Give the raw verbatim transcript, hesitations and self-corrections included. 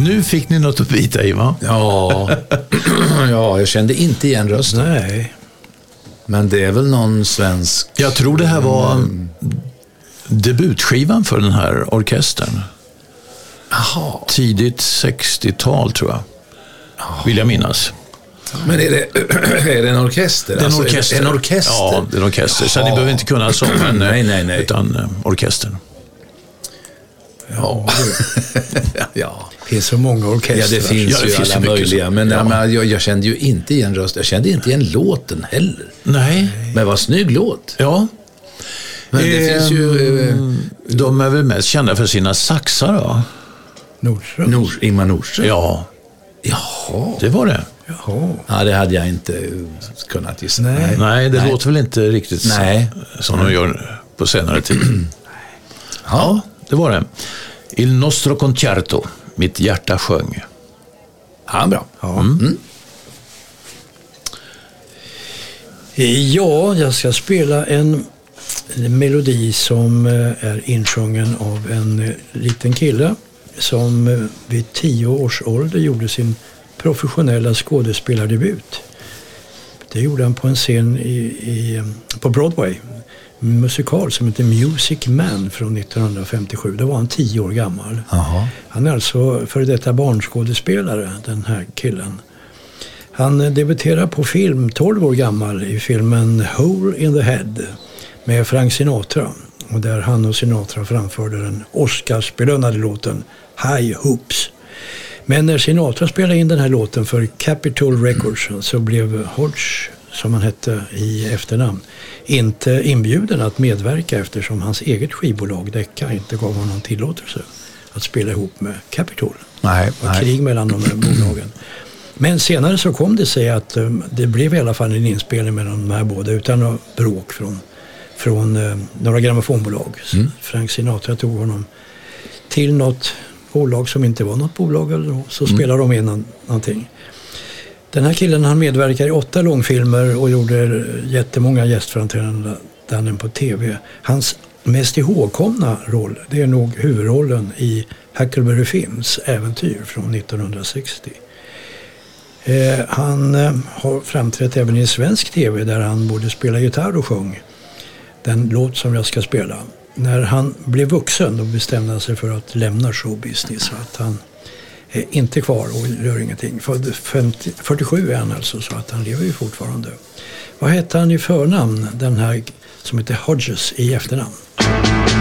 Nu fick ni något att bita i, va? Ja, ja, jag kände inte igen rösten. Nej. Men det är väl någon svensk... Jag tror det här var mm. debutskivan för den här orkestern. Aha. Tidigt sextiotal, tror jag. Aha. Vill jag minnas. Men är det, är det en orkester? Det är en alltså, orkester. En orkester? Ja, det är en orkester. Så ni behöver inte kunna sången, nej, nej, nej. utan uh, orkestern. Ja. Ja. Det finns så många orkestrar. Ja, det finns ja, det ju finns alla möjliga. Men, ja. men jag, jag kände ju inte igen rösten. Jag kände inte igen låten heller. Nej. Men vad snygg låt. Ja. Men det eh, finns ju... Eh, de är väl mest kända för sina saxar, då? Nordström. Nord, Ingmar Nordström? Ja. Jaha. Det var det. Jaha. Ja, det hade jag inte kunnat gissa. Nej. Nej, det Nej. låter väl inte riktigt Nej. som de gör på senare tid. Ja, det var det. Il nostro concerto, mitt hjärta sjöng. Ja, bra. Ja. Mm. Ja, jag ska spela en melodi som är insjungen av en liten kille som vid tio års ålder gjorde sin professionella skådespelardebut. Det gjorde han på en scen i, i, på Broadway. En musikal som heter Music Man från nittonhundrafemtiosju. Då var han tio år gammal. Aha. Han är alltså före detta barnskådespelare, den här killen. Han debuterar på film tolv år gammal i filmen Hole in the Head med Frank Sinatra. Och där han och Sinatra framförde den Oscarsbelönade låten High Hoops. Men när Sinatra spelade in den här låten för Capitol Records så blev Hodge, som han hette i efternamn, inte inbjuden att medverka eftersom hans eget skivbolag Decca inte gav honom tillåtelse att spela ihop med Capitol. Nej, Det var nej. krig mellan de här bolagen. Men senare så kom det sig att um, det blev i alla fall en inspelning mellan de här båda utan något bråk från, från uh, några grammofonbolag. Mm. Frank Sinatra tog honom till något bolag som inte var något bolag eller så mm. spelade de in någon, någonting. Den här killen han medverkar i åtta långfilmer och gjorde jättemånga gästframträdanden på tv. Hans mest ihågkomna roll, det är nog huvudrollen i Huckleberry Finns äventyr från nittonhundrasextio. Eh, han eh, har framträtt även i svensk tv där han både spela gitarr och sjöng den låt som jag ska spela. När han blev vuxen och bestämde sig för att lämna showbusiness, så att han är inte kvar och gör ingenting. femtio, fyrtiosju är han alltså, så att han lever ju fortfarande. Vad heter han i förnamn, den här som heter Hodges i efternamn?